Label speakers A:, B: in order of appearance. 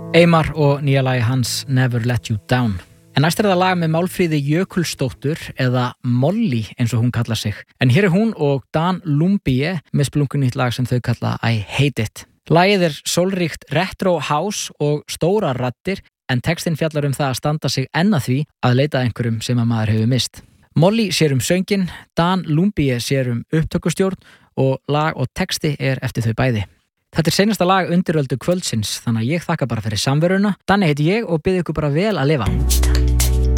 A: Eymar og nýja lagi hans Never Let You Down. En næst það lag með Málfríði Jökulsdóttur eða Molly eins og hún kallar sig. En hér hún og Dan Lumbie með splunkunýtt lag sem þau kalla I Hate It. Lagið sólríkt retro house og stórar raddir en textinn fjallar það að standa sig enn að því að leita einhverjum sem að maður hefur mist. Molly sér sönginn, Dan Lumbie sér upptökustjórn og lag og texti eftir þau bæði. Þetta seinasta lag undiröldu kvöldsins, þannig að ég þakka bara fyrir samveruna. Danni heiti ég og bið ykkur bara vel að lifa.